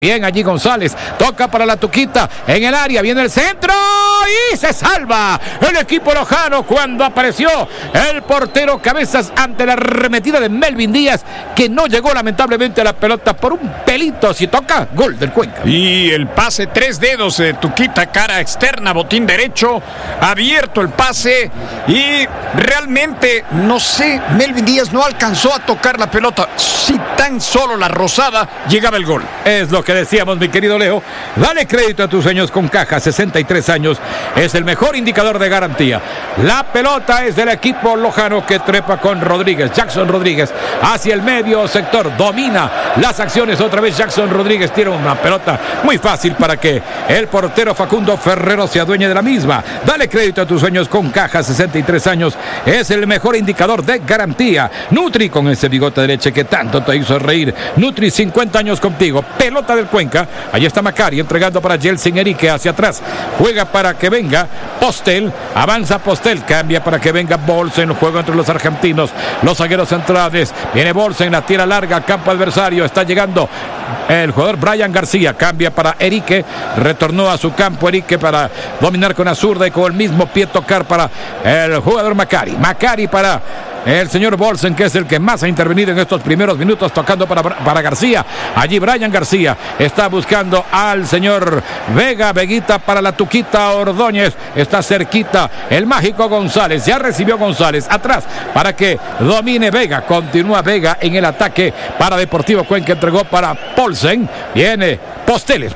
Bien, allí González, toca para la Tuquita, en el área, viene el centro y se salva el equipo lojano cuando apareció el portero Cabezas ante la arremetida de Melvin Díaz, que no llegó lamentablemente a la pelota por un pelito. Si toca, gol del Cuenca. Y el pase, 3 dedos de Tuquita, cara externa, botín derecho, abierto el pase y realmente, no sé, Melvin Díaz no alcanzó a tocar la pelota. Si tan solo la rozada, llegaba el gol. Es lo que decíamos, mi querido Leo. Dale crédito a tus sueños con Caja, 63 años, es el mejor indicador de garantía. La pelota es del equipo lojano que trepa con Rodríguez, Jackson Rodríguez, hacia el medio sector, domina las acciones otra vez. Jackson Rodríguez tiene una pelota muy fácil para que el portero Facundo Ferrero se adueñe de la misma. Dale crédito a tus sueños con Caja, 63 años, es el mejor indicador de garantía. Nutri, con ese bigote de leche que tanto te hizo reír. Nutri, 50 años contigo. Pelota del Cuenca, ahí está Macari entregando para Jelsin Erique hacia atrás, juega para que venga Postel, avanza Postel, cambia para que venga Bolsen, juego entre los argentinos, los zagueros centrales, viene Bolsen, la tira larga, campo adversario, está llegando el jugador Brian García, cambia para Erique, retornó a su campo Erique para dominar con la zurda y con el mismo pie tocar para el jugador Macari para el señor Bolsen, que es el que más ha intervenido en estos primeros minutos, tocando para García. Allí Brian García está buscando al señor Vega, Veguita para la Tuquita Ordóñez, está cerquita el mágico González, ya recibió González, atrás para que domine Vega, continúa Vega en el ataque para Deportivo Cuenca, entregó para Bolsen, viene Postel,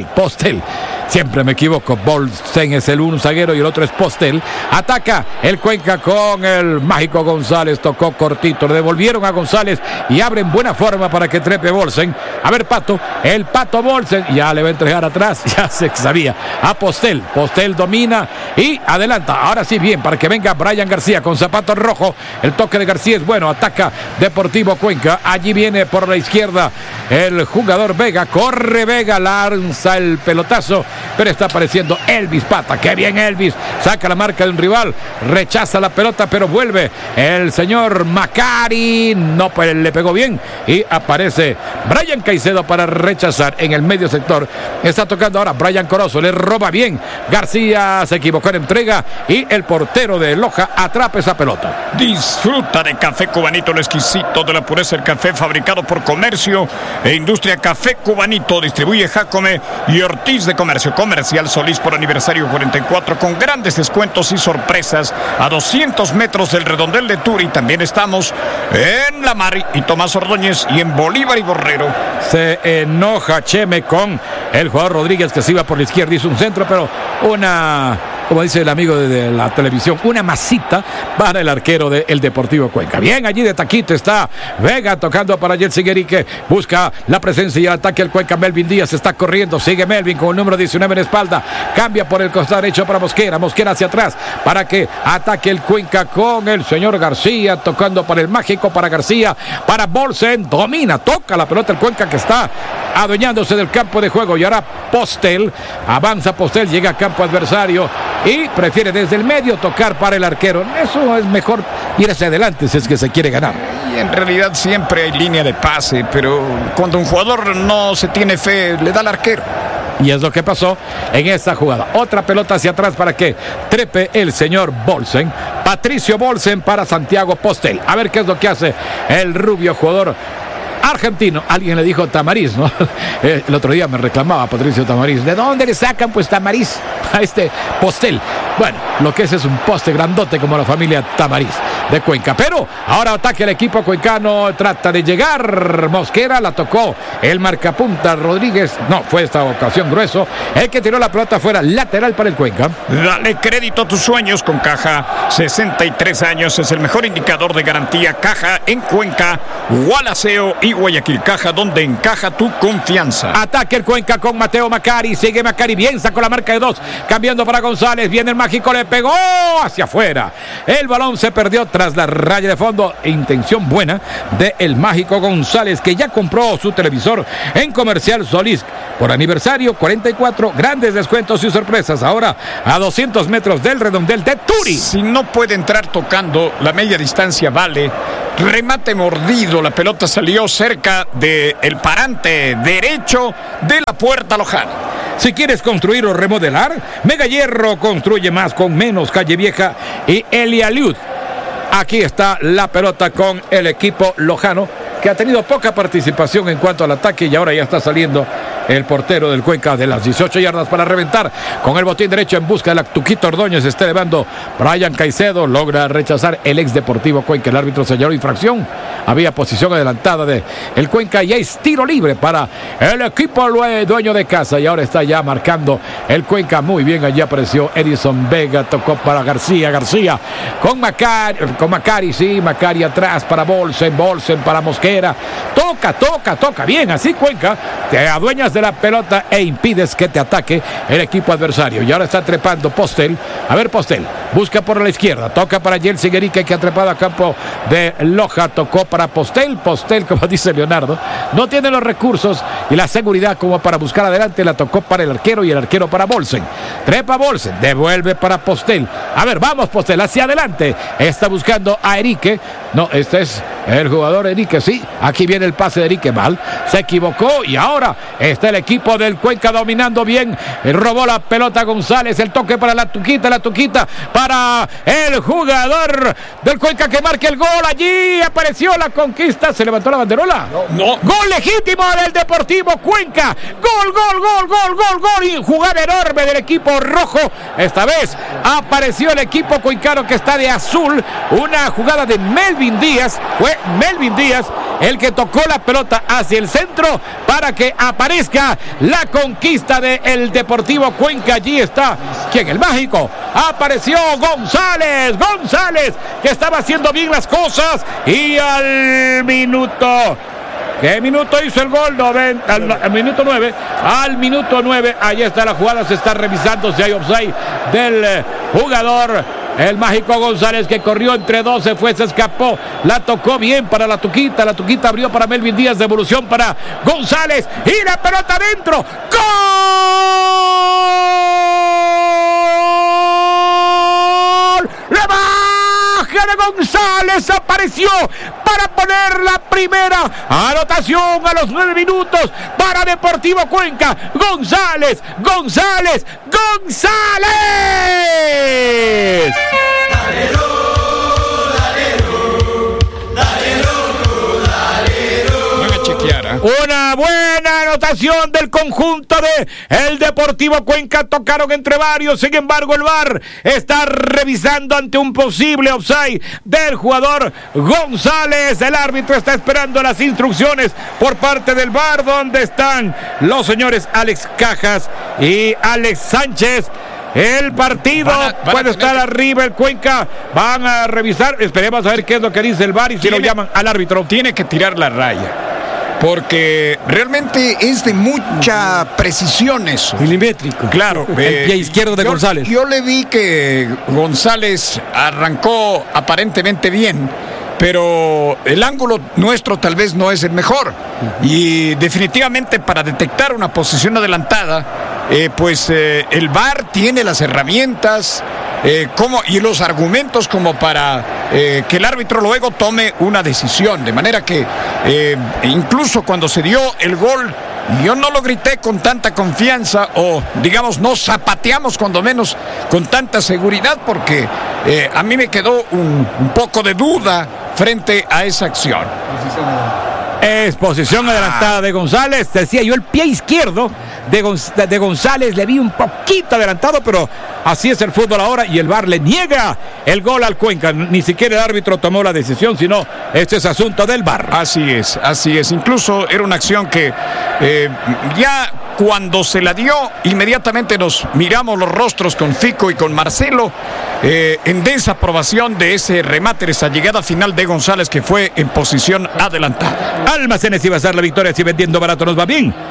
siempre me equivoco, Bolsen es un zaguero y el otro es Postel, ataca el Cuenca con el mágico González, tocó cortito, le devolvieron a González y abren buena forma para que trepe Bolsen. A ver Pato, el Pato Bolsen, ya le va a entregar atrás, ya se sabía, a Postel domina y adelanta, ahora sí bien, para que venga Brian García con zapato rojo, el toque de García es bueno, ataca Deportivo Cuenca, allí viene por la izquierda el jugador Vega, corre Vega, lanza el pelotazo, pero está apareciendo Elvis Pata, que bien Elvis, saca la marca de un rival, rechaza la pelota, pero vuelve el señor Macari, no, pues le pegó bien y aparece Brian Caicedo para rechazar en el medio sector, está tocando ahora Brian Corozo, le roba bien, García se equivocó en entrega y el portero de Loja atrapa esa pelota. Disfruta de café cubanito, lo exquisito de la pureza del café fabricado por Comercio e Industria. Café Cubanito distribuye Jacome y Ortiz de Comercio. Comercial Solís por aniversario 44 con grandes descuentos y sorpresas a 200 metros del redondel de Turi. También estamos en La Mari y Tomás Ordóñez y en Bolívar y Borrero. Se enoja Cheme con el jugador Rodríguez, que se iba por la izquierda, hizo un centro, pero como dice el amigo de la televisión, una masita para el arquero del Deportivo Cuenca. Bien, allí de taquito está Vega tocando para Jelsin Erique, busca la presencia y el ataque al Cuenca. Melvin Díaz está corriendo, sigue Melvin con el número 19 en espalda, cambia por el costado derecho para Mosquera hacia atrás para que ataque el Cuenca con el señor García, tocando para el mágico, para García, para Bolsen, domina, toca la pelota el Cuenca, que está adueñándose del campo de juego, y ahora Postel, avanza Postel, llega a campo adversario y prefiere desde el medio tocar para el arquero. Eso es mejor ir hacia adelante si es que se quiere ganar. Y en realidad siempre hay línea de pase, pero cuando un jugador no se tiene fe, le da al arquero. Y es lo que pasó en esta jugada. Otra pelota hacia atrás para que trepe el señor Bolsen. Patricio Bolsen para Santiago Postel. A ver qué es lo que hace el rubio jugador argentino. Alguien le dijo Tamariz, ¿no? El otro día me reclamaba Patricio Tamariz. ¿De dónde le sacan pues Tamariz a este Postel? Bueno, lo que es un poste grandote como la familia Tamariz de Cuenca. Pero ahora ataque el equipo cuencano, trata de llegar Mosquera, la tocó el marcapunta Rodríguez, no, fue esta ocasión Grueso, el que tiró la pelota fuera, lateral para el Cuenca. Dale crédito a tus sueños con Caja, 63 años, es el mejor indicador de garantía. Caja en Cuenca, Gualaceo y Guayaquil. Caja, donde encaja tu confianza. Ataque el Cuenca con Mateo Macari, sigue Macari, bien, sacó la marca de 2, cambiando para González, viene el mágico, le pegó hacia afuera, el balón se perdió tras la raya de fondo. Intención buena de el mágico González, que ya compró su televisor en Comercial Solís. por aniversario 44, grandes descuentos y sorpresas. Ahora a 200 metros del redondel de Turi. Si no puede entrar tocando, la media distancia vale. Remate mordido, la pelota salió cerca del parante derecho de la puerta lojana. Si quieres construir o remodelar, Mega Hierro construye más con menos. Calle Vieja y Elialiud. Aquí está la pelota con el equipo lojano, que ha tenido poca participación en cuanto al ataque y ahora ya está saliendo el portero del Cuenca de las 18 yardas para reventar con el botín derecho en busca de la Tuquito Ordóñez. Está elevando Brian Caicedo, logra rechazar el ex Deportivo Cuenca. El árbitro señaló infracción, había posición adelantada de el Cuenca y es tiro libre para el equipo dueño de casa y ahora está ya marcando el Cuenca. Muy bien, allí apareció Edison Vega, tocó para García con Macari, sí, Macari atrás para Bolsen para Mosquera, toca bien, así Cuenca, te adueñas de la pelota e impides que te ataque el equipo adversario. Y ahora está trepando Postel. A ver, Postel busca por la izquierda, toca para Jelsin Erique, que ha trepado a campo de Loja, tocó para Postel, como dice Leonardo, no tiene los recursos y la seguridad como para buscar adelante, la tocó para el arquero y el arquero para Bolsen, trepa Bolsen, devuelve para Postel, a ver, vamos Postel, hacia adelante, está buscando a Erique, no, este es el jugador Erique, sí, aquí viene el pase de Erique mal, se equivocó y ahora está el equipo del Cuenca dominando bien, robó la pelota González, el toque para la Tuquita para el jugador del Cuenca que marque el gol, allí apareció la conquista, se levantó la banderola, no. Gol legítimo del Deportivo Cuenca, gol, y jugada enorme del equipo rojo, esta vez apareció el equipo cuencano que está de azul, una jugada de Melvin Díaz, fue Melvin Díaz el que tocó la pelota hacia el centro para que aparezca la conquista del Deportivo Cuenca. Allí está, ¿quién? El mágico, apareció González, que estaba haciendo bien las cosas y al minuto, ¿qué minuto hizo el gol? Al minuto 9, ahí está la jugada, se está revisando si hay offside del jugador el mágico González, que corrió entre dos, se escapó, la tocó bien para la Tuquita abrió para Melvin Díaz, devolución para González y la pelota adentro, ¡gol! ¡La baja de González! Apareció para poner la primera anotación a los 9 minutos para Deportivo Cuenca. González. Una buena anotación del conjunto de el Deportivo Cuenca, tocaron entre varios, sin embargo el VAR está revisando ante un posible offside del jugador González. El árbitro está esperando las instrucciones por parte del VAR, donde están los señores Alex Cajas y Alex Sánchez. El partido puede estar arriba, el Cuenca van a revisar, esperemos a ver qué es lo que dice el VAR y si lo llaman al árbitro. Tiene que tirar la raya, porque realmente es de mucha precisión eso. Milimétrico. Claro. El pie izquierdo de González. Yo le vi que González arrancó aparentemente bien, pero el ángulo nuestro tal vez no es el mejor. Y definitivamente para detectar una posición adelantada, el VAR tiene las herramientas y los argumentos como para que el árbitro luego tome una decisión. De manera que incluso cuando se dio el gol, yo no lo grité con tanta confianza, o digamos no zapateamos cuando menos con tanta seguridad, porque a mí me quedó un poco de duda frente a esa acción. Es posición adelantada de González. Decía yo, el pie izquierdo de González le vi un poquito adelantado, pero así es el fútbol ahora, y el VAR le niega el gol al Cuenca. Ni siquiera el árbitro tomó la decisión, sino este es asunto del VAR. Así es. Incluso era una acción que ya cuando se la dio, inmediatamente nos miramos los rostros con Fico y con Marcelo en desaprobación de ese remate, esa llegada final de González, que fue en posición adelantada. Almacenes y Bazar, la victoria, si vendiendo barato nos va bien. Porque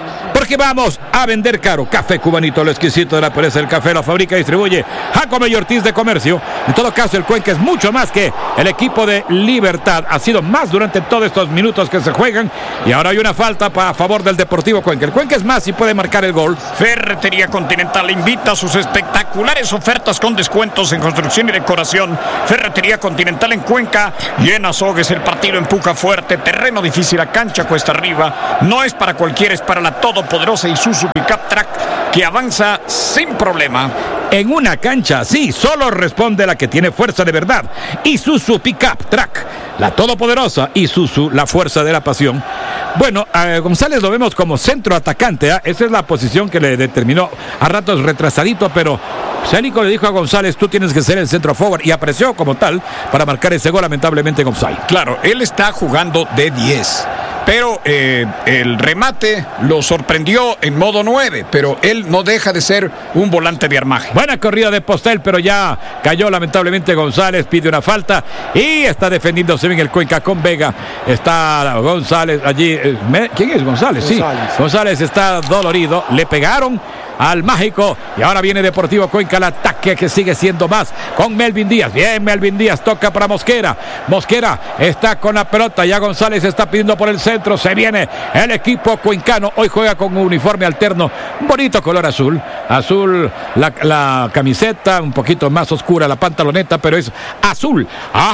Porque vamos a vender caro. Café Cubanito, lo exquisito de la pureza del café, lo fabrica y distribuye Jacome y Ortiz de Comercio. En todo caso, el Cuenca es mucho más que el equipo de Libertad. Ha sido más durante todos estos minutos que se juegan. Y ahora hay una falta a favor del Deportivo Cuenca. El Cuenca es más y puede marcar el gol. Ferretería Continental invita a sus espectaculares ofertas con descuentos en construcción y decoración. Ferretería Continental en Cuenca y en Azogues. El partido empuja fuerte, terreno difícil, la cancha cuesta arriba. No es para cualquiera, es para la todopoderosa Isuzu Pickup Track que avanza sin problema. En una cancha así, solo responde la que tiene fuerza de verdad. Isuzu Pickup Track, la todopoderosa Isuzu, la fuerza de la pasión. Bueno, a González lo vemos como centro atacante, ¿eh? Esa es la posición que le determinó a ratos retrasadito, pero Célico le dijo a González, tú tienes que ser el centro forward, y apareció como tal para marcar ese gol, lamentablemente en offside. Claro, él está jugando de 10. Pero el remate lo sorprendió en modo 9, pero él no deja de ser un volante de armaje. Buena corrida de Postel, pero ya cayó lamentablemente González, pide una falta y está defendiéndose bien el Cuenca con Vega. Está González allí. ¿Quién es González? Sí, González está dolorido, le pegaron al mágico y ahora viene Deportivo Cuenca al ataque que sigue siendo más con Melvin Díaz. Bien, Melvin Díaz toca para Mosquera. Mosquera está con la pelota, ya González está pidiendo por el centro. Se viene el equipo cuencano, hoy juega con un uniforme alterno, un bonito color azul. Azul la camiseta, un poquito más oscura la pantaloneta, pero es azul.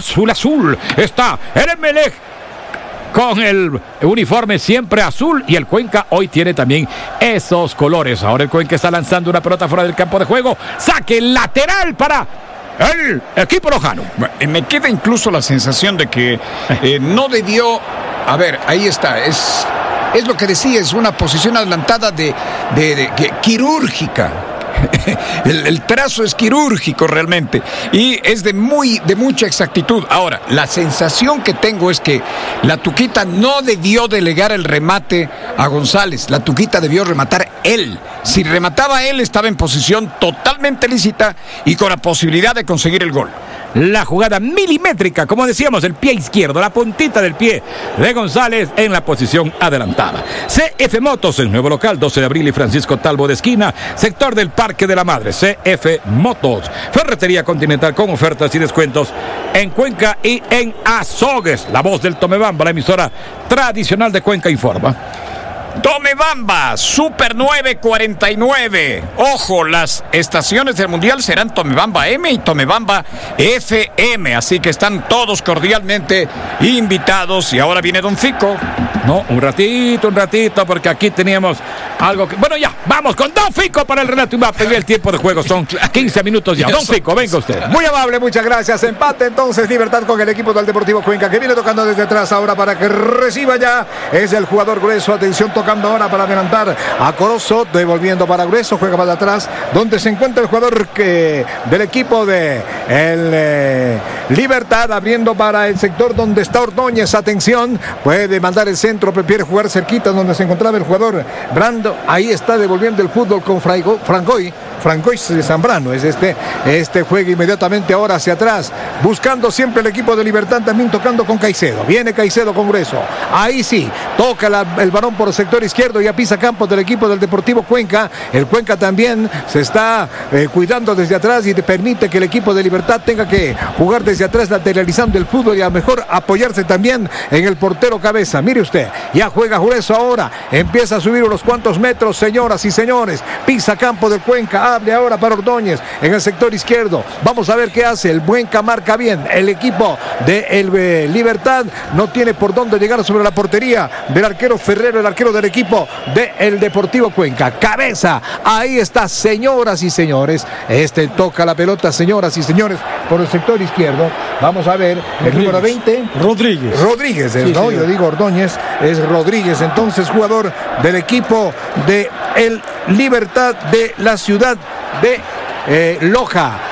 Está el Emelec con el uniforme siempre azul, y el Cuenca hoy tiene también esos colores. Ahora el Cuenca está lanzando una pelota fuera del campo de juego. Saque lateral para el equipo lojano. Me queda incluso la sensación de que no debió. A ver, ahí está. Es lo que decía, es una posición adelantada de quirúrgica. El trazo es quirúrgico realmente y es de mucha exactitud. Ahora, la sensación que tengo es que la Tuquita no debió delegar el remate a González. La Tuquita debió rematar él. Si remataba él, estaba en posición totalmente lícita y con la posibilidad de conseguir el gol. La jugada milimétrica, como decíamos, el pie izquierdo, la puntita del pie de González en la posición adelantada. CF Motos, el nuevo local, 12 de abril y Francisco Talbo de esquina, sector del Parque de la Madre. CF Motos, Ferretería Continental con ofertas y descuentos en Cuenca y en Azogues. La voz del Tomebamba, la emisora tradicional de Cuenca, informa. Tomebamba, Super 949. Ojo, las estaciones del Mundial serán Tomebamba M y Tomebamba FM. Así que están todos cordialmente invitados. Y ahora viene Don Fico. No, un ratito, porque aquí teníamos algo que... Bueno, ya, vamos con Don Fico para el relato Mbappé. El tiempo de juego son 15 minutos ya. Don Fico, venga usted. Muy amable, muchas gracias. Empate entonces, Libertad con el equipo del Deportivo Cuenca, que viene tocando desde atrás ahora para que reciba ya. Es el jugador Grueso, atención, tocando ahora para adelantar a Corozo, devolviendo para Grueso, juega para atrás, donde se encuentra el jugador del equipo de Libertad, abriendo para el sector donde está Ordóñez. Atención, puede mandar el centro, prefiere jugar cerquita donde se encontraba el jugador Brando. Ahí está devolviendo el fútbol con Francoy de Zambrano. Es este juega inmediatamente ahora hacia atrás, buscando siempre el equipo de Libertad, también tocando con Caicedo. Viene Caicedo con Grueso. Ahí sí, toca el balón por el sector izquierdo, ya pisa campos del equipo del Deportivo Cuenca. El Cuenca también se está cuidando desde atrás y permite que el equipo de Libertad tenga que jugar desde atrás, lateralizando el fútbol y a lo mejor apoyarse también en el portero Cabeza. Mire usted, ya juega Grueso ahora, empieza a subir unos cuantos metros, señoras y señores, pisa campo del Cuenca, abre ahora para Ordóñez en el sector izquierdo. Vamos a ver qué hace. El Cuenca marca bien. El equipo de Libertad no tiene por dónde llegar sobre la portería del arquero Ferrero, el arquero del equipo del Deportivo Cuenca. Cabeza, ahí está, señoras y señores. Toca la pelota, señoras y señores, por el sector izquierdo. Vamos a ver, el número 20. Rodríguez, sí, ¿no? Sí. Yo digo Ordóñez, es Rodríguez, entonces jugador del equipo de el Libertad de la ciudad de Loja.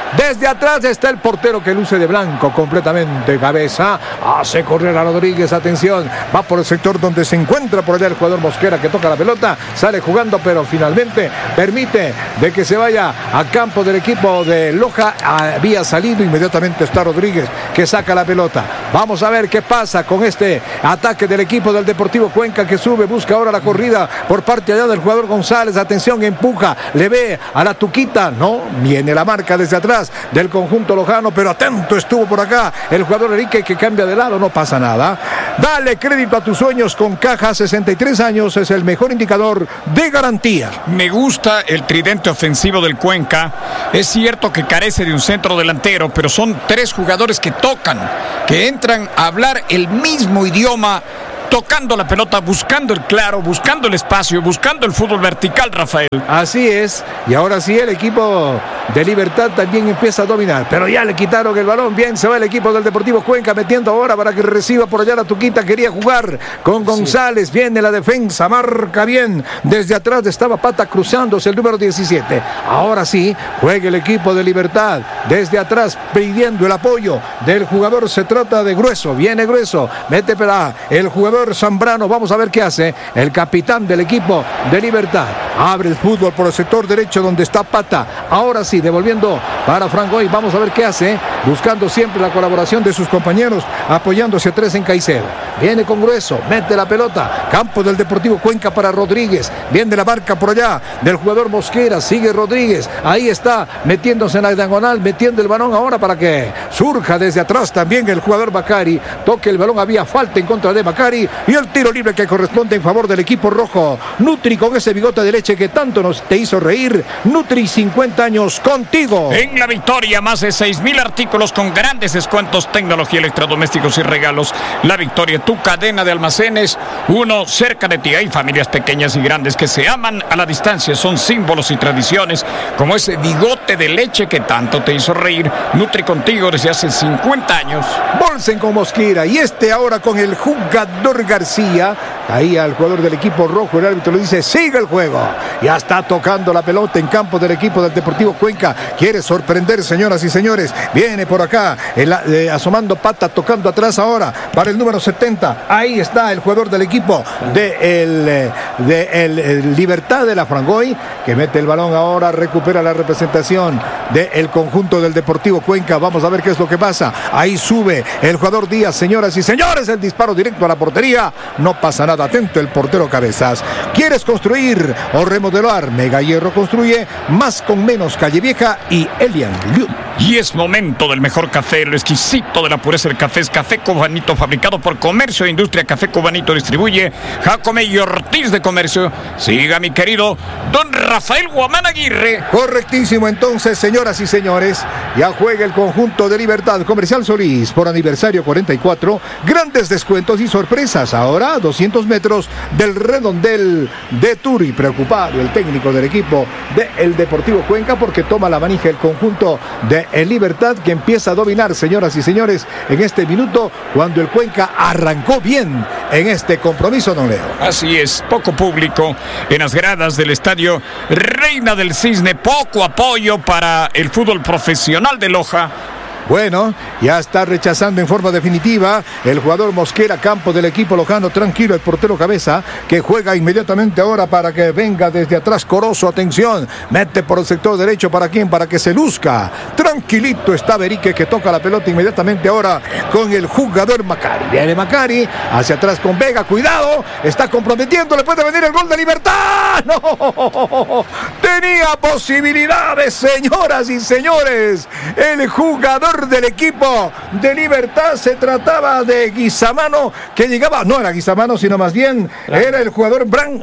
Desde atrás está el portero que luce de blanco completamente. Cabeza, hace correr a Rodríguez, atención, va por el sector donde se encuentra por allá el jugador Mosquera, que toca la pelota, sale jugando, pero finalmente permite de que se vaya a campo del equipo de Loja. Había salido, inmediatamente está Rodríguez, que saca la pelota. Vamos a ver qué pasa con este ataque del equipo del Deportivo Cuenca, que sube, busca ahora la corrida por parte allá del jugador González. Atención, empuja, le ve a la Tuquita, no, viene la marca desde atrás del conjunto lojano, pero atento estuvo por acá el jugador Enrique, que cambia de lado, no pasa nada. Dale crédito a tus sueños con Caja, 63 años, es el mejor indicador de garantía. Me gusta el tridente ofensivo del Cuenca. Es cierto que carece de un centro delantero, pero son 3 jugadores que tocan, que entran a hablar el mismo idioma, tocando la pelota, buscando el claro, buscando el espacio, buscando el fútbol vertical, Rafael. Así es, y ahora sí el equipo de Libertad también empieza a dominar, pero ya le quitaron el balón. Bien, se va el equipo del Deportivo Cuenca, metiendo ahora para que reciba por allá la Tuquita. Quería jugar con González, viene la defensa, marca bien, desde atrás estaba Pata cruzándose el número 17. Ahora sí, juega el equipo de Libertad, desde atrás pidiendo el apoyo del jugador. Se trata de Grueso, viene Grueso, mete para el jugador Zambrano. Vamos a ver qué hace el capitán del equipo de Libertad. Abre el fútbol por el sector derecho donde está Pata. Ahora sí, devolviendo para Frangoy. Vamos a ver qué hace, buscando siempre la colaboración de sus compañeros, apoyándose 3 en Caicedo. Viene con Grueso, mete la pelota, campo del Deportivo Cuenca para Rodríguez. Viene la marca por allá del jugador Mosquera, sigue Rodríguez. Ahí está, metiéndose en la diagonal, metiendo el balón ahora para que surja desde atrás también el jugador Macari. Toque el balón, había falta en contra de Macari. Y el tiro libre que corresponde en favor del equipo rojo. Nutri, con ese bigote de leche que tanto nos te hizo reír. Nutri, 50 años contigo. En la victoria, más de 6,000 artículos con grandes descuentos, tecnología, electrodomésticos y regalos. La Victoria, tu cadena de almacenes, uno cerca de ti. Hay familias pequeñas y grandes que se aman a la distancia. Son símbolos y tradiciones, como ese bigote de leche que tanto te hizo reír. Nutri contigo desde hace 50 años. Bolsen con Mosquera y ahora con el jugador García. Ahí al jugador del equipo rojo, el árbitro le dice: sigue el juego. Ya está tocando la pelota en campo del equipo del Deportivo Cuenca. Quiere sorprender, señoras y señores. Viene por acá asomando Pata, tocando atrás ahora para el número 70. Ahí está el jugador del equipo de el Libertad de la Frangoy, que mete el balón ahora, recupera la representación del conjunto del Deportivo Cuenca. Vamos a ver qué es lo que pasa. Ahí sube el jugador Díaz, señoras y señores, el disparo directo a la portería. No pasa nada, atento el portero Cabezas. ¿Quieres construir o remodelar? Mega Hierro construye, más con menos. Calle Vieja y Elian Liu. Y es momento del mejor café, lo exquisito de la pureza del café es Café Cubanito, fabricado por Comercio e Industria. Café Cubanito distribuye Jacome y Ortiz de Comercio. Siga mi querido don Rafael Guamán Aguirre. Correctísimo, entonces, señoras y señores, ya juega el conjunto de Libertad. Comercial Solís, por aniversario 44, grandes descuentos y sorpresas. Ahora a 200 metros del redondel de Turi. Preocupado el técnico del equipo del Deportivo Cuenca, porque toma la manija el conjunto de el Libertad, que empieza a dominar, señoras y señores, en este minuto, cuando el Cuenca arrancó bien en este compromiso, don Leo. Así es, poco público en las gradas del estadio Reina del Cisne, poco apoyo para el fútbol profesional de Loja. Bueno, ya está rechazando en forma definitiva el jugador Mosquera, campo del equipo lojano. Tranquilo el portero Cabeza, que juega inmediatamente ahora para que venga desde atrás Corozo. Atención, mete por el sector derecho. ¿Para quién? Para que se luzca. Tranquilito está Berique, que toca la pelota inmediatamente ahora con el jugador Macari. Viene Macari hacia atrás con Vega. Cuidado, está comprometiendo. Le puede venir el gol de Libertad. ¡No! Tenía posibilidades, señoras y señores. El jugador del equipo de Libertad, se trataba de Guizamano, que llegaba, no era Guizamano, sino más bien era el jugador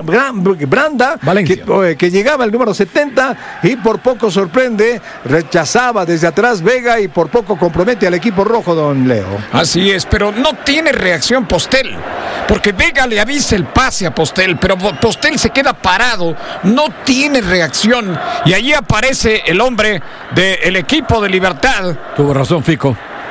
Branda, que llegaba el número 70 y por poco sorprende, rechazaba desde atrás Vega y por poco compromete al equipo rojo, don Leo. Así es, pero no tiene reacción Postel, porque Vega le avisa el pase a Postel, pero Postel se queda parado, no tiene reacción, y allí aparece el hombre del equipo de Libertad. Tuvo razón, Fico.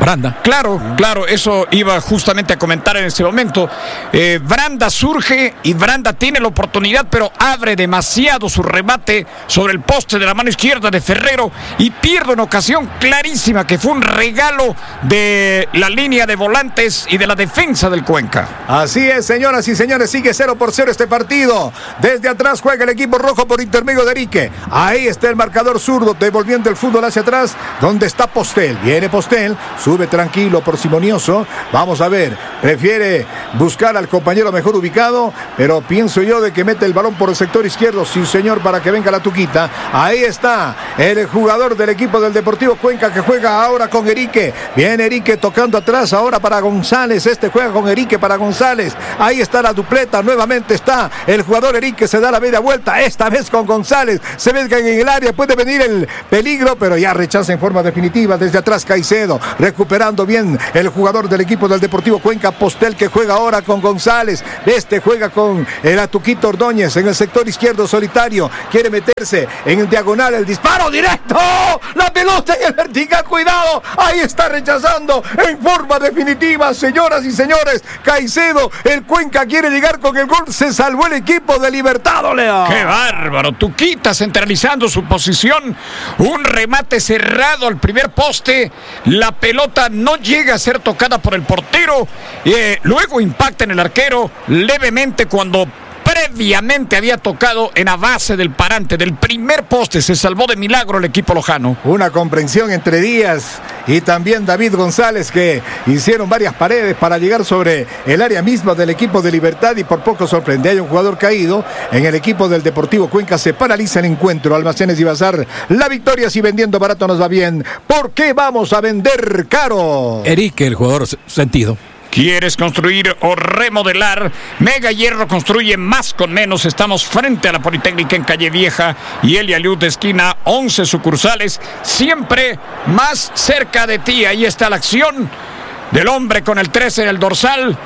Branda. Claro, eso iba justamente a comentar en ese momento. Branda surge y Branda tiene la oportunidad, pero abre demasiado su remate sobre el poste de la mano izquierda de Ferrero y pierde una ocasión clarísima que fue un regalo de la línea de volantes y de la defensa del Cuenca. Así es, señoras y señores, sigue 0-0 este partido. Desde atrás juega el equipo rojo por intermedio de Erique. Ahí está el marcador zurdo, devolviendo el fútbol hacia atrás, donde está Postel. Viene Postel, sube tranquilo, parsimonioso. Vamos a ver, prefiere buscar al compañero mejor ubicado, pero pienso yo de que mete el balón por el sector izquierdo, sí señor, para que venga la tuquita. Ahí está el jugador del equipo del Deportivo Cuenca que juega ahora con Erique. Viene Erique tocando atrás ahora para González. Este juega con Erique para González. Ahí está la dupleta, nuevamente está el jugador Erique, se da la media vuelta, esta vez con González. Se ve que en el área puede venir el peligro, pero ya rechaza en forma definitiva. Desde atrás Caicedo, recuperando bien el jugador del equipo del Deportivo Cuenca, Postel, que juega ahora con González. Este juega con el Atuquito Ordóñez en el sector izquierdo solitario. Quiere meterse en el diagonal, el disparo directo. La pelota en el vertical, cuidado. Ahí está rechazando en forma definitiva, señoras y señores. Caicedo, el Cuenca quiere llegar con el gol. Se salvó el equipo de Libertad, Leo. ¡Qué bárbaro! Tuquita centralizando su posición. Un remate cerrado al primer poste. La pelota no llega a ser tocada por el portero. Luego impacta en el arquero levemente cuando previamente había tocado en la base del parante del primer poste. Se salvó de milagro el equipo lojano. Una comprensión entre Díaz y también David González, que hicieron varias paredes para llegar sobre el área misma del equipo de Libertad, y por poco sorprende. Hay un jugador caído en el equipo del Deportivo Cuenca. Se paraliza el encuentro. Almacenes y Bazar, la victoria. Si vendiendo barato nos va bien, ¿por qué vamos a vender caro? Erique, el jugador sentido. ¿Quieres construir o remodelar? Mega Hierro construye más con menos. Estamos frente a la Politécnica en Calle Vieja y Elia Luz de esquina, 11 sucursales, siempre más cerca de ti. Ahí está la acción del hombre con el 13 en el dorsal.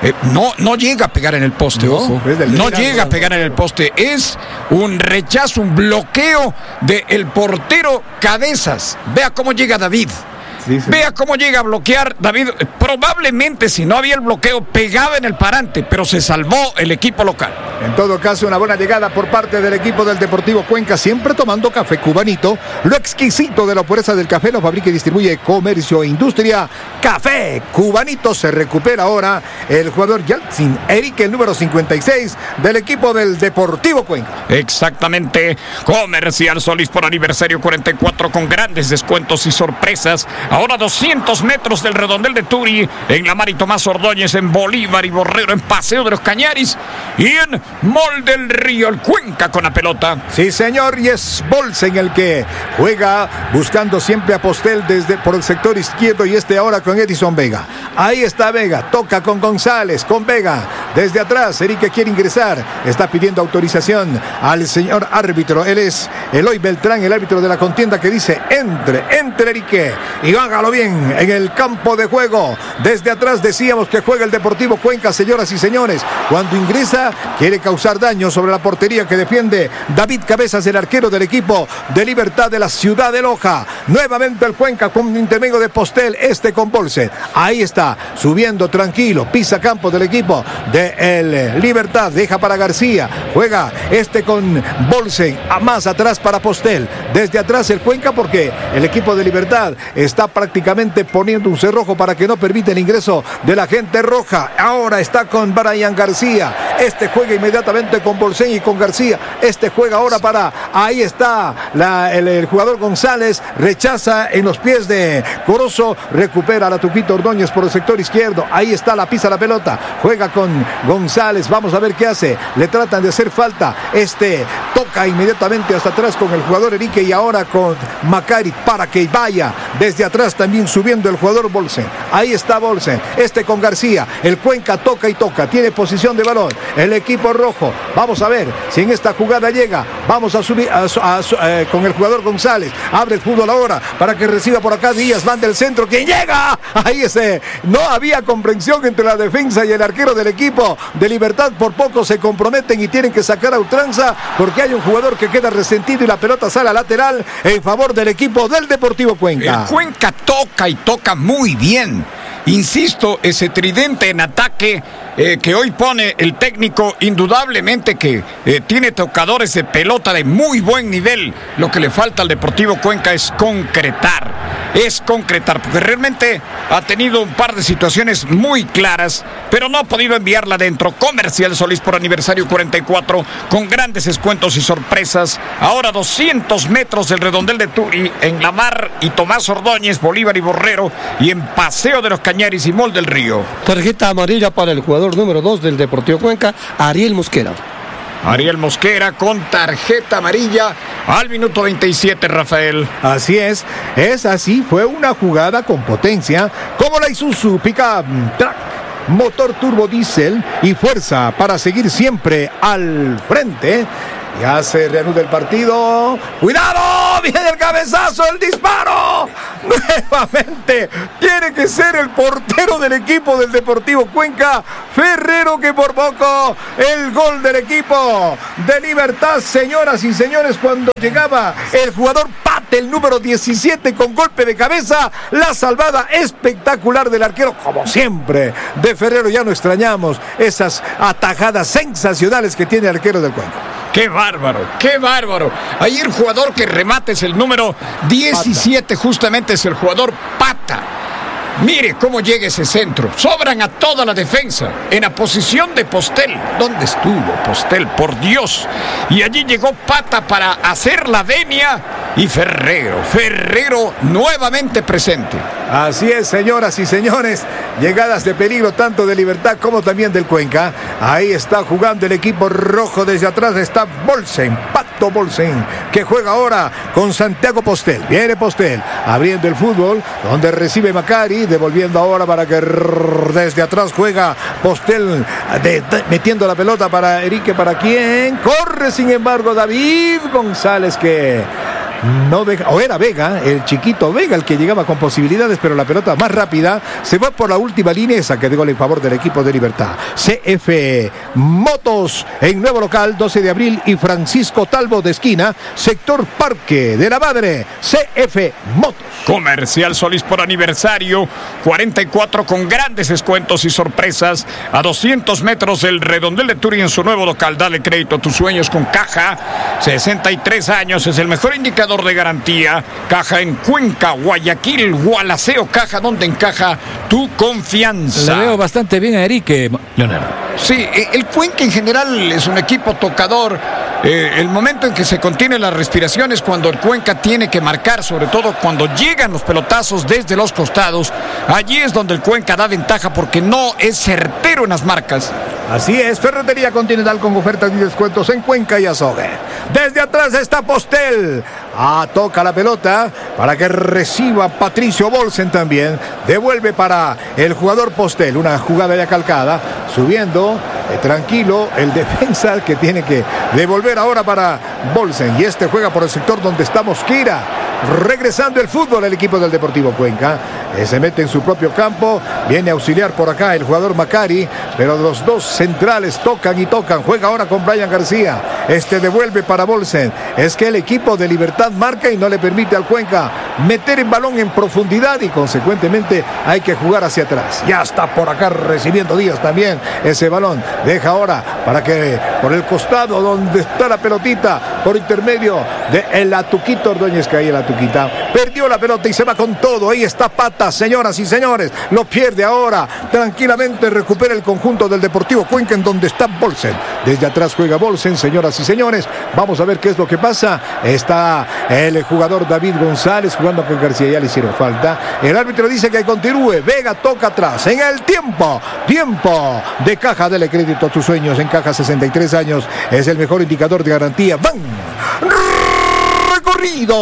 No llega a pegar en el poste, ojo. No llega a pegar en el poste. Es un rechazo, un bloqueo del portero Cabezas. Vea cómo llega David. Sí. Vea cómo llega a bloquear David. Probablemente si no había el bloqueo pegaba en el parante, pero se salvó el equipo local. En todo caso, una buena llegada por parte del equipo del Deportivo Cuenca, siempre tomando café cubanito. Lo exquisito de la pureza del café lo fabrica y distribuye Comercio e Industria. Café cubanito. Se recupera ahora el jugador Yaltsin Erique, el número 56 del equipo del Deportivo Cuenca. Exactamente. Comercial Solís por aniversario 44 con grandes descuentos y sorpresas. Ahora 200 metros del redondel de Turi, en la Mari Tomás Ordóñez, en Bolívar y Borrero, en Paseo de los Cañaris y en Mol del Río, el Cuenca con la pelota. Sí, señor, y es Bolsen el que juega buscando siempre a Postel por el sector izquierdo, y ahora con Edison Vega. Ahí está Vega, toca con González, con Vega. Desde atrás, Erique quiere ingresar, está pidiendo autorización al señor árbitro. Él es Eloy Beltrán, el árbitro de la contienda, que dice: entre Erique y hágalo bien en el campo de juego. Desde atrás decíamos que juega el Deportivo Cuenca, señoras y señores. Cuando ingresa, quiere causar daño sobre la portería que defiende David Cabezas, el arquero del equipo de Libertad de la ciudad de Loja. Nuevamente el Cuenca con intermedio de Postel, con Bolsen. Ahí está, subiendo tranquilo, pisa campo del equipo de el Libertad, deja para García, juega con Bolsen, más atrás para Postel. Desde atrás el Cuenca, porque el equipo de Libertad está prácticamente poniendo un cerrojo para que no permita el ingreso de la gente roja. Ahora está con Brian García. Juega inmediatamente con Bolsen y con García. Juega ahora para... Ahí está el jugador González. Rechaza en los pies de Corozo. Recupera a la Tuquito Ordóñez por el sector izquierdo. Ahí está, la pisa la pelota. Juega con González. Vamos a ver qué hace. Le tratan de hacer falta. Toca inmediatamente hasta atrás con el jugador Erique, y ahora con Macari para que vaya. Desde atrás también subiendo el jugador Bolsen. Ahí está Bolsen. Con García. El Cuenca toca y toca. Tiene posición de balón el equipo rojo. Vamos a ver si en esta jugada llega. Vamos a subir con el jugador González. Abre el fútbol ahora para que reciba por acá Díaz. Van del centro. ¿Quién llega? Ahí no había comprensión entre la defensa y el arquero del equipo de Libertad. Por poco se comprometen y tienen que sacar a ultranza, porque hay un jugador que queda resentido y la pelota sale a lateral en favor del equipo del Deportivo Cuenca. El Cuenca Cuenca toca y toca muy bien. Insisto, ese tridente en ataque que hoy pone el técnico, indudablemente que tiene tocadores de pelota de muy buen nivel. Lo que le falta al Deportivo Cuenca es concretar, porque realmente ha tenido un par de situaciones muy claras, pero no ha podido enviarla adentro. Comercial Solís por aniversario 44, con grandes descuentos y sorpresas. Ahora 200 metros del redondel de Turi, en La Mar y Tomás Ordóñez, Bolívar y Borrero, y en Paseo de los Cañaris y Mol del Río. Tarjeta amarilla para el jugador número 2 del Deportivo Cuenca, Ariel Mosquera. Ariel Mosquera con tarjeta amarilla al minuto 27, Rafael. Así es así, fue una jugada con potencia, como la Isuzu Pickup Track, motor turbo diésel y fuerza para seguir siempre al frente. Ya se reanuda el partido. ¡Cuidado! ¡Viene el cabezazo! ¡El disparo! Nuevamente tiene que ser el portero del equipo del Deportivo Cuenca, Ferrero, que por poco el gol del equipo de Libertad. Señoras y señores, cuando llegaba el jugador Pate, el número 17, con golpe de cabeza, la salvada espectacular del arquero, como siempre, de Ferrero. Ya no extrañamos esas atajadas sensacionales que tiene el arquero del Cuenca. ¡Qué bárbaro! ¡Qué bárbaro! Ahí el jugador que remate es el número 17, Pata. Justamente es el jugador Pata. Mire cómo llega ese centro. Sobran a toda la defensa. En la posición de Postel. ¿Dónde estuvo Postel? Por Dios. Y allí llegó Pata para hacer la venia. Y Ferrero nuevamente presente. Así es, señoras y señores. Llegadas de peligro tanto de Libertad como también del Cuenca. Ahí está jugando el equipo rojo. Desde atrás está Bolsen, Pato Bolsen, que juega ahora con Santiago Postel. Viene Postel abriendo el fútbol, donde recibe Macari, devolviendo ahora para que desde atrás juega Postel, metiendo la pelota para Erique. ¿Para quién? Corre sin embargo David González, que no deja, o era Vega, el chiquito Vega, el que llegaba con posibilidades, pero la pelota más rápida se va por la última línea, esa que de gol en favor del equipo de Libertad. CF Motos en nuevo local, 12 de abril y Francisco Talbo de esquina, sector Parque de la Madre. CF Motos. Comercial Solís por aniversario 44, con grandes descuentos y sorpresas a 200 metros del redondel de Turi en su nuevo local. Dale crédito a tus sueños con Caja. 63 años, es el mejor indicador de garantía. Caja en Cuenca, Guayaquil, Gualaceo. Caja, donde encaja tu confianza. Le veo bastante bien a Erique, Leonardo. Sí, el Cuenca en general es un equipo tocador. El momento en que se contiene la respiración es cuando el Cuenca tiene que marcar, sobre todo cuando llegan los pelotazos desde los costados. Allí es donde el Cuenca da ventaja, porque no es certero en las marcas. Así es, Ferretería Continental con ofertas y descuentos en Cuenca y Azogue. Desde atrás está Postel. Toca la pelota para que reciba Patricio Bolsen también. Devuelve para el jugador Postel. Una jugada ya calcada. Subiendo, tranquilo, el defensa que tiene que devolver ahora para Bolsen. Y este juega por el sector donde está Mosquera. Regresando el fútbol el equipo del Deportivo Cuenca. Se mete en su propio campo. Viene a auxiliar por acá el jugador Macari. Pero los dos centrales tocan y tocan. Juega ahora con Brian García. Devuelve para Bolsen. Es que el equipo de Libertad marca y no le permite al Cuenca meter el balón en profundidad, y consecuentemente hay que jugar hacia atrás. Ya está por acá recibiendo Díaz también ese balón. Deja ahora para que por el costado donde está la pelotita, por intermedio de el Atuquito Ordóñez, que ahí el Atuquita perdió la pelota y se va con todo. Ahí está Pata, señoras y señores. Lo pierde ahora. Tranquilamente recupera el conjunto del Deportivo Cuenca, en donde está Bolsen. Desde atrás juega Bolsen, señoras y señores. Vamos a ver qué es lo que pasa. Está el jugador David González jugando con García. Ya le hicieron falta. El árbitro dice que continúe. Vega toca atrás. En el tiempo de Caja. Dele crédito a tus sueños. En Caja, 63 años. Es el mejor indicador de garantía. ¡Van! ¡Recorrido!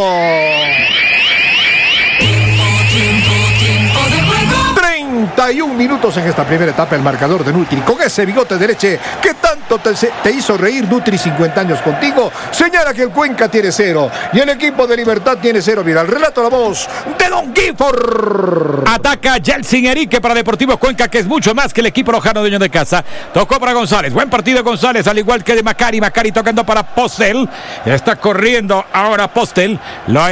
31 minutos en esta primera etapa. El marcador de Nutri, con ese bigote de leche que tanto te hizo reír. Nutri, 50 años contigo, señala que el Cuenca tiene 0 y el equipo de Libertad tiene 0. Mira, el relato, la voz de Don Gifford. Ataca Yeltsin Erique para Deportivo Cuenca, que es mucho más que el equipo lojano, dueño de casa. Tocó para González, buen partido de González, al igual que de Macari. Macari tocando para Postel. Está corriendo ahora Postel. Lo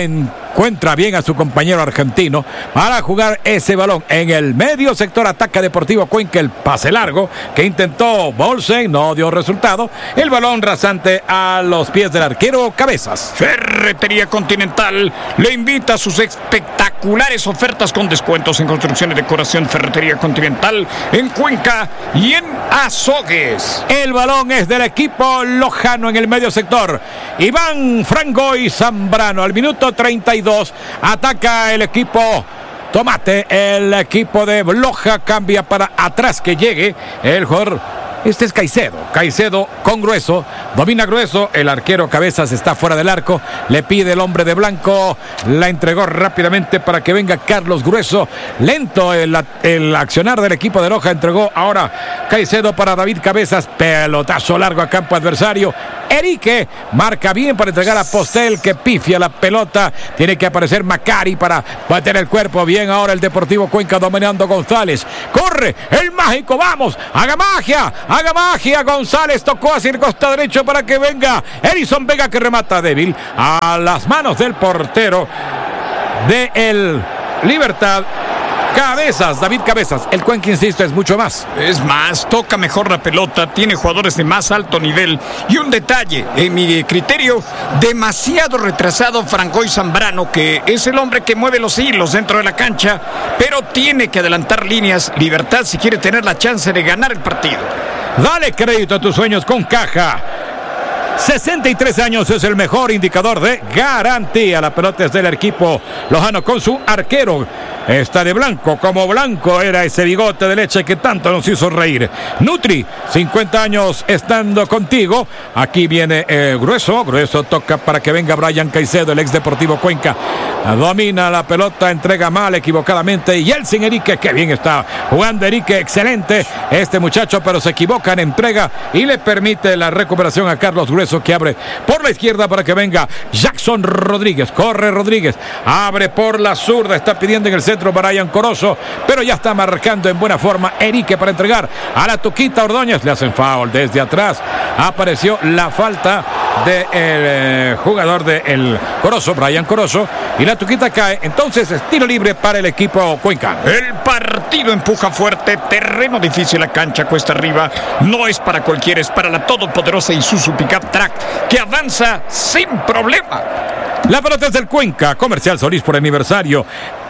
encuentra bien a su compañero argentino para jugar ese balón en el medio sector. Ataca Deportivo Cuenca, el pase largo que intentó Bolsen, no dio resultado. El balón rasante a los pies del arquero Cabezas. Ferretería Continental le invita a sus espectaculares ofertas con descuentos en construcción y decoración. Ferretería Continental en Cuenca y en Azogues. El balón es del equipo lojano en el medio sector. Iván Frangoy Zambrano al minuto 32 ataca el equipo Tomate. El equipo de Loja cambia para atrás que llegue el jugador. Este es Caicedo con Grueso, domina Grueso, el arquero Cabezas está fuera del arco, le pide el hombre de blanco, la entregó rápidamente para que venga Carlos Grueso, lento el accionar del equipo de Loja, entregó ahora Caicedo para David Cabezas, pelotazo largo a campo adversario. Erique marca bien para entregar a Postel, que pifia la pelota, tiene que aparecer Macari para bater el cuerpo, bien ahora el Deportivo Cuenca dominando González, corre el mágico, vamos, haga magia, González tocó hacia el costado derecho para que venga Edison Vega, que remata débil a las manos del portero de el Libertad. David Cabezas, el Cuenca, insisto, es mucho más. Es más, toca mejor la pelota, tiene jugadores de más alto nivel. Y un detalle, en mi criterio, demasiado retrasado Frangoy Zambrano, que es el hombre que mueve los hilos dentro de la cancha, pero tiene que adelantar líneas Libertad si quiere tener la chance de ganar el partido. Dale crédito a tus sueños con Caja. 63 años es el mejor indicador de garantía. La pelota es del equipo lojano con su arquero. Está de blanco, como blanco era ese bigote de leche que tanto nos hizo reír. Nutri, 50 años estando contigo. Aquí viene Grueso toca para que venga Brian Caicedo, el ex Deportivo Cuenca. Domina la pelota, entrega mal, equivocadamente. Y Yeltsin Erique, que bien está jugando Erique, excelente este muchacho, pero se equivoca en entrega y le permite la recuperación a Carlos Grueso, que abre por la izquierda para que venga Jackson Rodríguez. Corre Rodríguez, abre por la zurda, está pidiendo en el centro Brian Corozo, pero ya está marcando en buena forma Erique para entregar a la Tuquita Ordóñez. Le hacen foul desde atrás. Apareció la falta del jugador del Corozo, Brian Corozo, y la Tuquita cae. Entonces es tiro libre para el equipo cuencano. El partido empuja fuerte, terreno difícil, la cancha cuesta arriba. No es para cualquiera, es para la todopoderosa Isuzu Pickup Track, que avanza sin problema. La pelota es del Cuenca, Comercial Solís por aniversario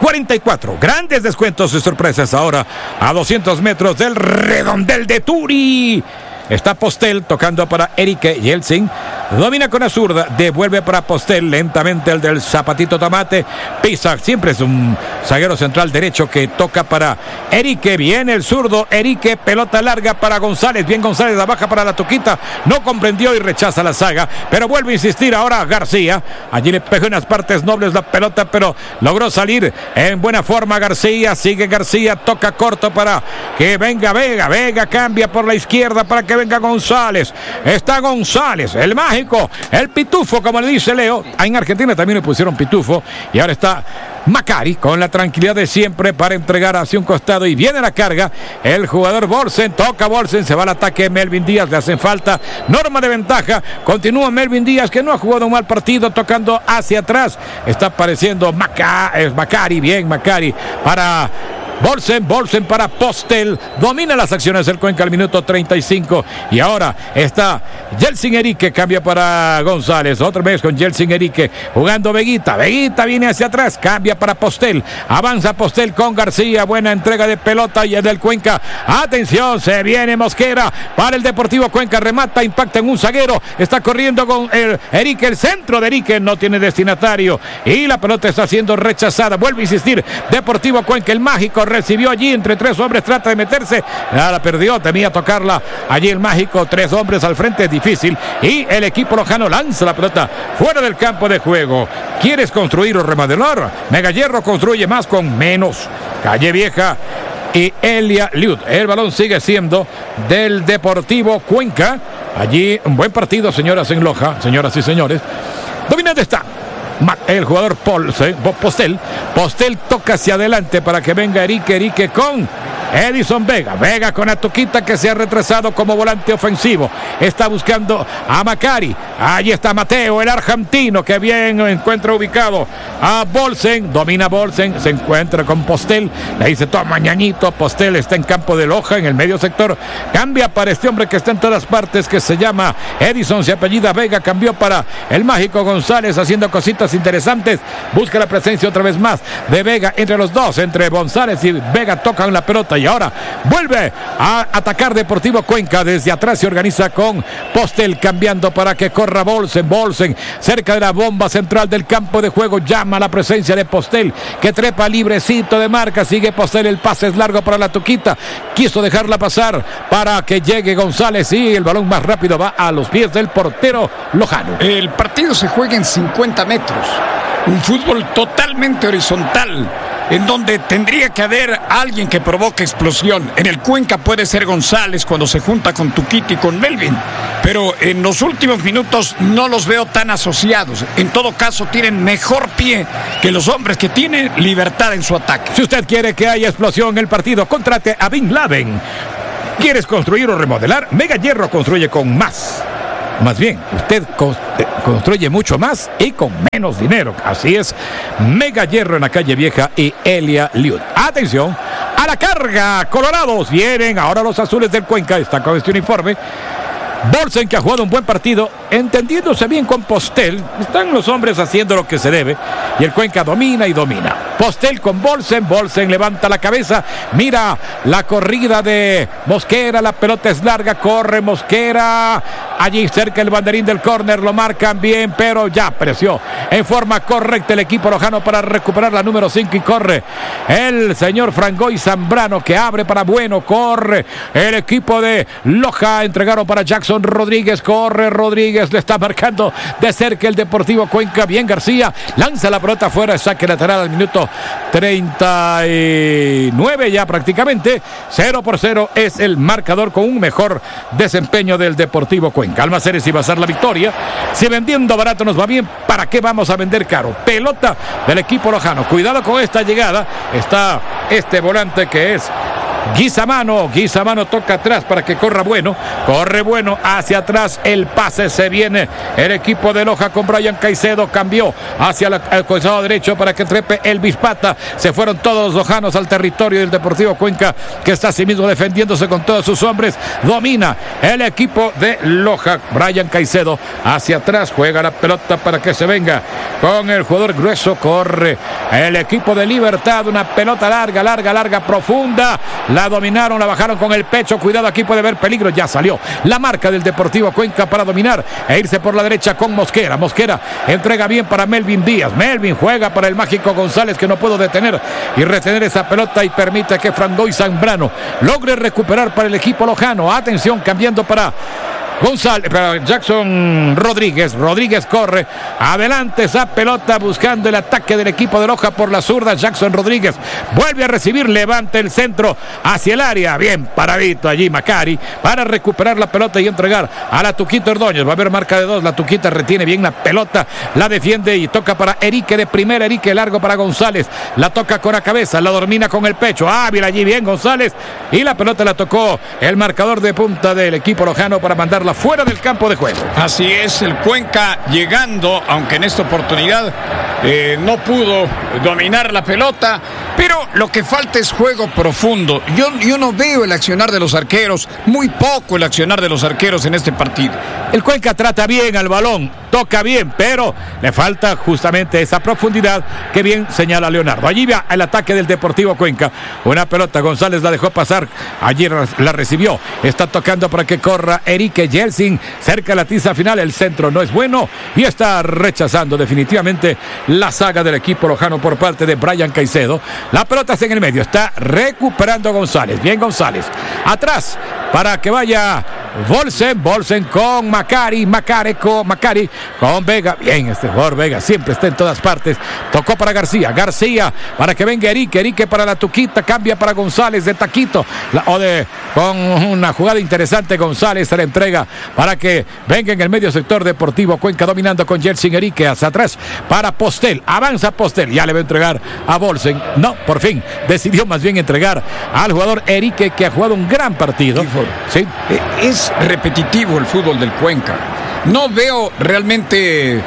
44, grandes descuentos y sorpresas ahora a 200 metros del redondel de Turi. Está Postel tocando para Erique Yeltsin. Domina con la zurda, devuelve para Postel lentamente, el del Zapatito Tomate. Pisa, siempre es un zaguero central derecho que toca para Erique. Viene el zurdo, Erique, pelota larga para González. Bien González, la baja para la Tuquita. No comprendió y rechaza la saga, pero vuelve a insistir ahora García. Allí le pegó en las partes nobles la pelota, pero logró salir en buena forma García. Sigue García, toca corto para que venga Vega. Vega cambia por la izquierda para que venga González. Está González, el mágico, el pitufo, como le dice Leo. En Argentina también le pusieron pitufo. Y ahora está Macari con la tranquilidad de siempre para entregar hacia un costado y viene la carga. El jugador Bolsen, toca Bolsen, se va al ataque Melvin Díaz, le hacen falta, norma de ventaja. Continúa Melvin Díaz, que no ha jugado un mal partido, tocando hacia atrás. Está apareciendo Macari, bien Macari para Bolsen para Postel. Domina las acciones del Cuenca al minuto 35. Y ahora está Yeltsin Erique, cambia para González. Otra vez con Yeltsin Erique jugando Veguita. Veguita viene hacia atrás, cambia para Postel. Avanza Postel con García. Buena entrega de pelota y es del Cuenca. Atención, se viene Mosquera para el Deportivo Cuenca. Remata, impacta en un zaguero. Está corriendo con Erique. El centro de Erique no tiene destinatario. Y la pelota está siendo rechazada. Vuelve a insistir Deportivo Cuenca. El mágico recibió allí entre tres hombres, trata de meterse, la perdió, temía tocarla allí el mágico, tres hombres al frente, es difícil, y el equipo lojano lanza la pelota fuera del campo de juego. ¿Quieres construir o remodelar? Mega Hierro construye más con menos. Calle Vieja y Elia Liud. El balón sigue siendo del Deportivo Cuenca. Allí un buen partido, señoras en Loja, señoras y señores. Dominante está el jugador Postel toca hacia adelante para que venga Erique con Edison Vega con la Tuquita, que se ha retrasado como volante ofensivo. Está buscando a Macari. Allí está Mateo, el argentino, que bien encuentra ubicado a Bolsen. Domina Bolsen, se encuentra con Postel. Le dice todo mañanito. Postel está en campo de Loja, en el medio sector. Cambia para este hombre que está en todas partes, que se llama Edison, se apellida Vega. Cambió para el mágico González, haciendo cositas interesantes. Busca la presencia otra vez más de Vega entre los dos, entre González y Vega. Tocan la pelota y ahora vuelve a atacar Deportivo Cuenca. Desde atrás se organiza con Postel, cambiando para que corra Bolsen. Bolsen cerca de la bomba central del campo de juego. Llama la presencia de Postel, que trepa librecito de marca. Sigue Postel, el pase es largo para la Tuquita. Quiso dejarla pasar para que llegue González y el balón más rápido va a los pies del portero lojano. El partido se juega en 50 metros. Un fútbol totalmente horizontal, en donde tendría que haber alguien que provoque explosión. En el Cuenca puede ser González cuando se junta con Tuquita y con Melvin, pero en los últimos minutos no los veo tan asociados. En todo caso tienen mejor pie que los hombres que tienen libertad en su ataque. Si usted quiere que haya explosión en el partido, contrate a Bin Laden. ¿Quieres construir o remodelar? Mega Hierro construye con más. Más bien, usted construye mucho más y con menos dinero. Así es, Mega Hierro en la calle Vieja y Elia Liud. Atención a la carga, Colorados. Vienen ahora los azules del Cuenca. Está con este uniforme Bolsen, que ha jugado un buen partido, entendiéndose bien con Postel. Están los hombres haciendo lo que se debe y el Cuenca domina y domina. Postel con Bolsen. Bolsen levanta la cabeza, mira la corrida de Mosquera. La pelota es larga, corre Mosquera allí cerca el banderín del córner. Lo marcan bien, pero ya presió en forma correcta el equipo lojano para recuperar la número 5 y corre el señor Frangoy Zambrano, que abre para Bueno. Corre el equipo de Loja, entregaron para Jackson Rodríguez. Corre Rodríguez, le está marcando de cerca el Deportivo Cuenca. Bien García, lanza la pelota fuera, saque lateral al minuto 39 ya prácticamente. 0-0 es el marcador, con un mejor desempeño del Deportivo Cuenca. Almacenes y Bazar, la victoria. Si vendiendo barato nos va bien, ¿para qué vamos a vender caro? Pelota del equipo lojano. Cuidado con esta llegada. Está este volante que es Guizamano toca atrás para que corra Bueno. Corre Bueno hacia atrás. El pase se viene el equipo de Loja con Brian Caicedo. Cambió hacia el costado derecho para que trepe el Bispata. Se fueron todos los lojanos al territorio del Deportivo Cuenca, que está así mismo defendiéndose con todos sus hombres. Domina el equipo de Loja. Brian Caicedo hacia atrás. Juega la pelota para que se venga con el jugador grueso. Corre el equipo de Libertad. Una pelota larga, profunda. La dominaron, la bajaron con el pecho. Cuidado, aquí puede haber peligro. Ya salió la marca del Deportivo Cuenca para dominar e irse por la derecha con Mosquera. Mosquera entrega bien para Melvin Díaz. Melvin juega para el mágico González, que no pudo detener y retener esa pelota y permite que Frangoy Zambrano logre recuperar para el equipo lojano. Atención, cambiando para González, para Jackson Rodríguez. Rodríguez corre adelante esa pelota buscando el ataque del equipo de Loja por la zurda. Jackson Rodríguez vuelve a recibir, levanta el centro hacia el área. Bien paradito allí Macari para recuperar la pelota y entregar a la Tuquita Ordóñez. Va a haber marca de 2. La Tuquita retiene bien la pelota, la defiende y toca para Erique de primera. Erique largo para González. La toca con la cabeza, la domina con el pecho. Ávila allí bien González y la pelota la tocó el marcador de punta del equipo lojano para mandarla fuera del campo de juego. Así es, el Cuenca llegando, aunque en esta oportunidad no pudo dominar la pelota, pero lo que falta es juego profundo. Yo no veo el accionar de los arqueros, muy poco el accionar de los arqueros en este partido. El Cuenca trata bien al balón, toca bien, pero le falta justamente esa profundidad que bien señala Leonardo. Allí va el ataque del Deportivo Cuenca. Una pelota, González la dejó pasar, allí la recibió. Está tocando para que corra Erique Yeltsin, cerca de la tiza final. El centro no es bueno y está rechazando definitivamente la saga del equipo lojano por parte de Brian Caicedo. La pelota está en el medio, está recuperando González. Bien González, atrás para que vaya Bolsen con Macari con Vega. Bien, este jugador Vega siempre está en todas partes. Tocó para García para que venga Erique para la Tuquita, cambia para González de taquito, con una jugada interesante. González se la entrega para que venga en el medio sector. Deportivo Cuenca dominando con Yeltsin. Erique hacia atrás para Postel, avanza Postel, ya le va a entregar a Bolsen. No, por fin decidió más bien entregar al jugador Erique, que ha jugado un gran partido. Sí. Es repetitivo el fútbol del Cuenca. No veo realmente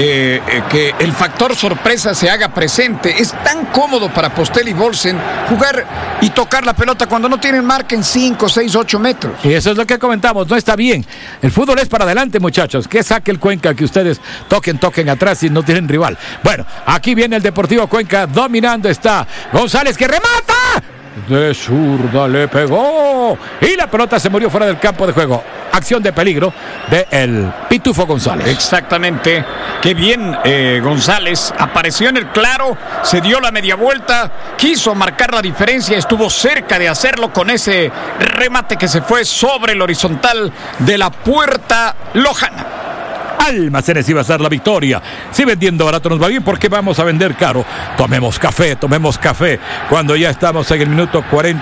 que el factor sorpresa se haga presente. Es tan cómodo para Postel y Bolsen jugar y tocar la pelota cuando no tienen marca en 5, 6, 8 metros. Y eso es lo que comentamos, no está bien. El fútbol es para adelante, muchachos. Que saque el Cuenca, que ustedes toquen atrás y no tienen rival. Bueno, aquí viene el Deportivo Cuenca, dominando está González, que remata. De zurda le pegó y la pelota se murió fuera del campo de juego. Acción de peligro de el Pitufo González. Exactamente. Qué bien González. Apareció en el claro, se dio la media vuelta, quiso marcar la diferencia, estuvo cerca de hacerlo con ese remate que se fue sobre el horizontal de la puerta lojana. Almacenes iba a ser la victoria. Si vendiendo barato nos va bien, porque vamos a vender caro. Tomemos café. Cuando ya estamos en el minuto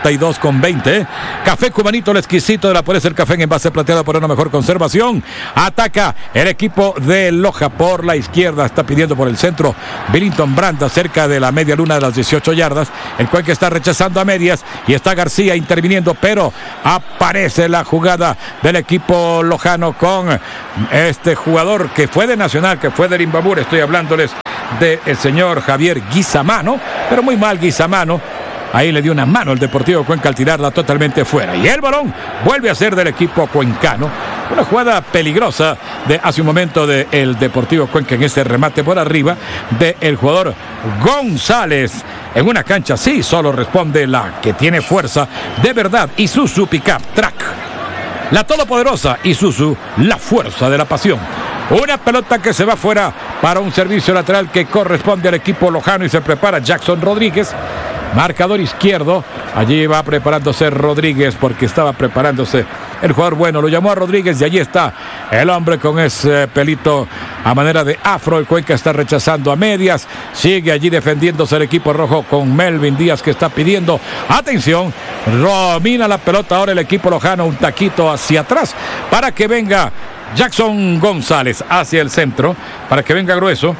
42:20. Café Cubanito, el exquisito de la pureza del café en envase plateado por una mejor conservación. Ataca el equipo de Loja por la izquierda. Está pidiendo por el centro Billington Branda, cerca de la media luna de las 18 yardas. El Cuenca está rechazando a medias y está García interviniendo, pero aparece la jugada del equipo lojano con este jugador que fue de Nacional, que fue de Imbabur. Estoy hablándoles del señor Javier Guizamano, pero muy mal Guizamano. Ahí le dio una mano al Deportivo Cuenca al tirarla totalmente fuera. Y el balón vuelve a ser del equipo cuencano. Una jugada peligrosa de hace un momento del Deportivo Cuenca en este remate por arriba del jugador González. En una cancha así solo responde la que tiene fuerza de verdad, Isuzu Pickup Track. La todopoderosa Isuzu, la fuerza de la pasión. Una pelota que se va fuera para un servicio lateral que corresponde al equipo lojano y se prepara Jackson Rodríguez. Marcador izquierdo. Allí va preparándose Rodríguez porque estaba preparándose el jugador bueno. Lo llamó a Rodríguez y allí está el hombre con ese pelito a manera de afro. El Cuenca está rechazando a medias. Sigue allí defendiéndose el equipo rojo con Melvin Díaz, que está pidiendo atención. Domina la pelota ahora el equipo lojano. Un taquito hacia atrás para que venga Jackson González hacia el centro, para que venga grueso.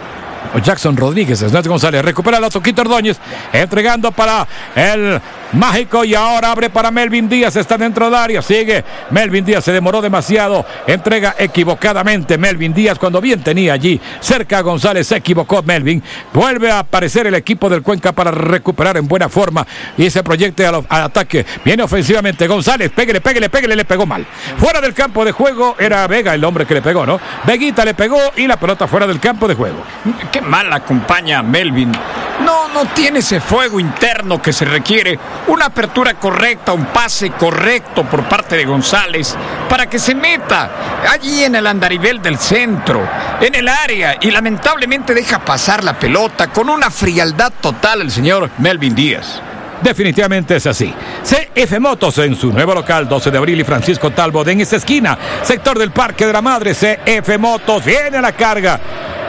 Jackson Rodríguez, Ernesto González, recupera la Toquito Ordóñez, entregando para el mágico y ahora abre para Melvin Díaz, está dentro del área, sigue Melvin Díaz, se demoró demasiado, entrega equivocadamente Melvin Díaz cuando bien tenía allí cerca a González, se equivocó Melvin, vuelve a aparecer el equipo del Cuenca para recuperar en buena forma y se proyecte al ataque, viene ofensivamente González, pégale, le pegó mal, fuera del campo de juego, era Vega el hombre que le pegó, ¿no? Veguita le pegó y la pelota fuera del campo de juego. Qué mal acompaña Melvin. No tiene ese fuego interno que se requiere. Una apertura correcta, un pase correcto por parte de González para que se meta allí en el andarivel del centro, en el área, y lamentablemente deja pasar la pelota con una frialdad total el señor Melvin Díaz. Definitivamente es así. CF Motos en su nuevo local, 12 de abril y Francisco Talbot en esa esquina, sector del Parque de la Madre. CF Motos viene a la carga.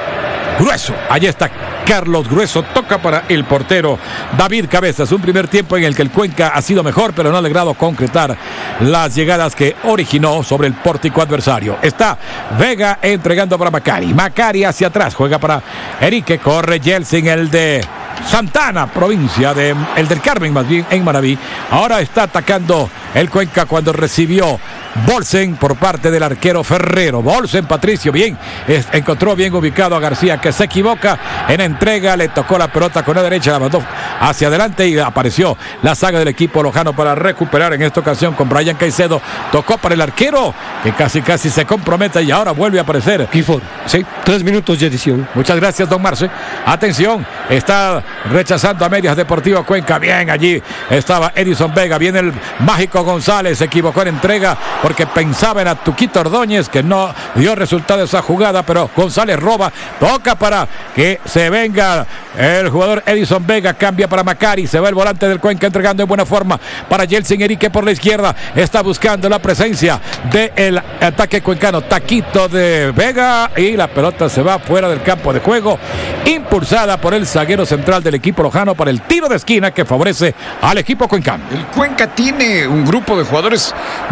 Grueso, allí está Carlos Grueso, toca para el portero David Cabezas. Un primer tiempo en el que el Cuenca ha sido mejor, pero no ha logrado concretar las llegadas que originó sobre el pórtico adversario. Está Vega entregando para Macari hacia atrás, juega para Erique, corre Yeltsin, el de Santana, provincia de el del Carmen, más bien en Maraví. Ahora está atacando el Cuenca cuando recibió Bolsen por parte del arquero Ferrero. Bolsen, Patricio, bien, encontró bien ubicado a García, que se equivoca en entrega, le tocó la pelota con la derecha, la mandó hacia adelante y apareció la saga del equipo lojano para recuperar en esta ocasión con Brian Caicedo. Tocó para el arquero, que casi se compromete y ahora vuelve a aparecer. Gifford, sí, 3 minutos de edición. Muchas gracias, don Marce. Atención, está rechazando a medias Deportivo Cuenca. Bien, allí estaba Edison Vega, viene el mágico González, se equivocó en entrega porque pensaba en Tuquito Ordóñez, que no dio resultado esa jugada, pero González roba, toca para que se venga el jugador Edison Vega, cambia para Macari, se va el volante del Cuenca entregando en buena forma para Yeltsin Erique por la izquierda, está buscando la presencia del ataque cuencano, taquito de Vega y la pelota se va fuera del campo de juego, impulsada por el zaguero central del equipo lojano para el tiro de esquina que favorece al equipo cuencano. El Cuenca tiene un grupo de jugadores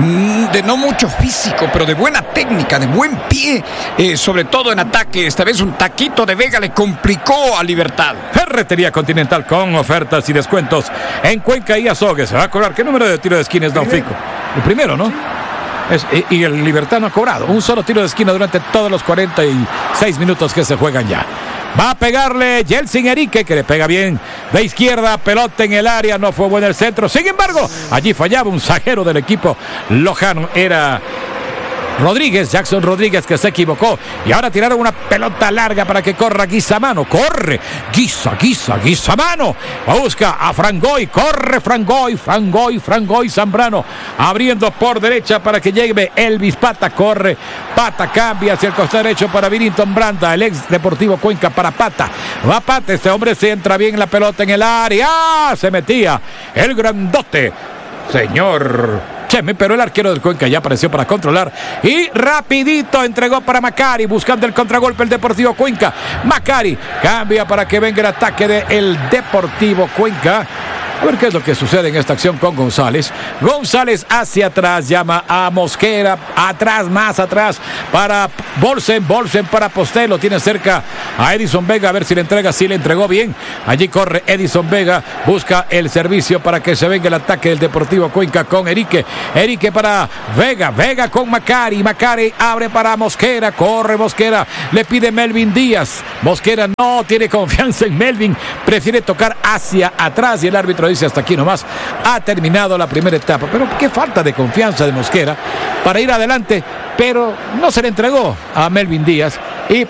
de no mucho físico, pero de buena técnica, de buen pie, sobre todo en ataque. Esta vez un taquito de Vega le complicó a Libertad. Ferretería Continental con ofertas y descuentos en Cuenca y Azogues. Se va a cobrar. ¿Qué número de tiro de esquina es Don Fico? El primero, ¿no? Y el Libertad no ha cobrado un solo tiro de esquina durante todos los 46 minutos que se juegan ya. Va a pegarle Yeltsin Erique, que le pega bien de izquierda, pelota en el área, no fue bueno el centro. Sin embargo, allí fallaba un zaguero del equipo lojano, era Rodríguez, Jackson Rodríguez, que se equivocó. Y ahora tiraron una pelota larga para que corra Guizamano. Corre, Guizamano. Busca a Frangoy, corre Frangoy Zambrano. Abriendo por derecha para que llegue Elvis Pata. Corre, Pata cambia hacia el costado derecho para Virington Branda, el ex Deportivo Cuenca para Pata. Va Pata, este hombre se entra bien la pelota en el área. Se metía el grandote, señor Cheme, pero el arquero del Cuenca ya apareció para controlar y rapidito entregó para Macari, buscando el contragolpe el Deportivo Cuenca. Macari cambia para que venga el ataque del Deportivo Cuenca. A ver qué es lo que sucede en esta acción con González. González hacia atrás, llama a Mosquera, atrás, más atrás, para Bolsen para Postelo, tiene cerca a Edison Vega, a ver si le entrega, sí le entregó bien. Allí corre Edison Vega, busca el servicio para que se venga el ataque del Deportivo Cuenca con Erique para Vega con Macari abre para Mosquera, corre Mosquera, le pide Melvin Díaz. Mosquera no tiene confianza en Melvin, prefiere tocar hacia atrás y el árbitro dice hasta aquí nomás, ha terminado la primera etapa. Pero qué falta de confianza de Mosquera para ir adelante, pero no se le entregó a Melvin Díaz.